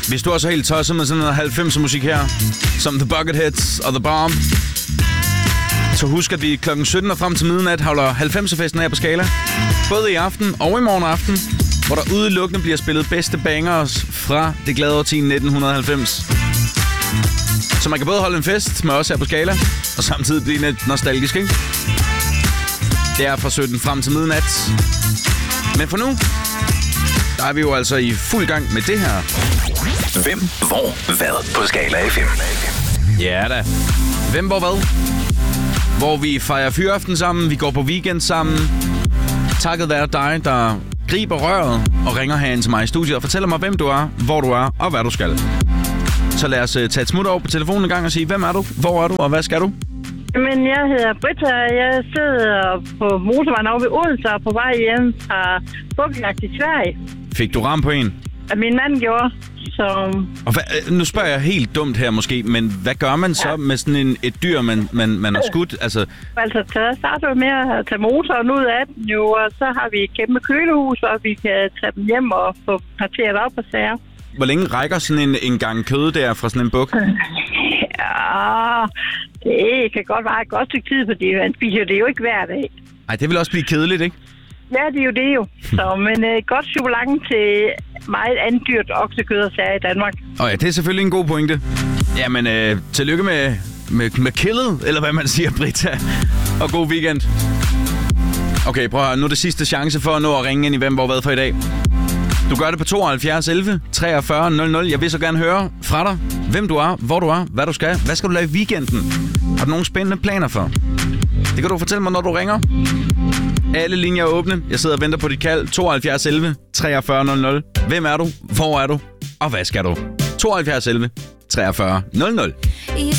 Hvis du også er helt tosset med sådan noget 90'er musik her, som The Bucketheads og The Bomb, så husk, at vi klokken 17 og frem til midnat holder 90'er-festen her på Scala. Både i aften og i morgen aften, hvor der udelukkende bliver spillet bedste bangers fra det glade årti 1990. Så man kan både holde en fest med os her på Scala, og samtidig blive lidt nostalgisk, ikke? Det er fra 17 frem til midnat. Men for nu, der er vi jo altså i fuld gang med det her. Hvem, hvor, hvad på Scala FM. Ja da. Hvem, hvor, hvad? Hvor vi fejrer fyraften sammen, vi går på weekend sammen. Takket være dig, der griber røret og ringer herind til mig i studiet og fortæller mig, hvem du er, hvor du er og hvad du skal. Så lad os tage et smut over på telefonen en gang og sige, hvem er du, hvor er du og hvad skal du? Men jeg hedder Britta, jeg sidder på motorvejen over ved Odense og på vej hjem fra bukkejagt i Sverige. Fik du ram på en? Min mand gjorde, så... Og nu spørger jeg helt dumt her måske, men hvad gør man så med sådan et dyr, man har skudt? Altså, så starter vi med at tage motoren ud af den jo, og så har vi et kæmpe kølehus, og vi kan tage dem hjem og få parteret op og sager. Hvor længe rækker sådan en gang kød der fra sådan en buk? Ja, det kan godt være et godt stykke tid, fordi man spiser det jo ikke hver dag. Ej, det vil også blive kedeligt, ikke? Ja, det er jo det jo. Så, men godt chokolade til meget andet dyrt oksekød og sager i Danmark. Ja, det er selvfølgelig en god pointe. Jamen, tillykke med killet, eller hvad man siger, Britta. Og god weekend. Okay, prøv at høre. Nu er det sidste chance for at nå at ringe ind i Hvem, hvor, hvad for i dag. Du gør det på 72 11 43 00. Jeg vil så gerne høre fra dig, hvem du er, hvor du er, hvad du skal. Hvad skal du lave i weekenden? Har du nogle spændende planer for? Det kan du fortælle mig, når du ringer. Alle linjer er åbne. Jeg sidder og venter på dit kald. 72 11 43 00. Hvem er du? Hvor er du? Og hvad skal du? 72 11 43 00.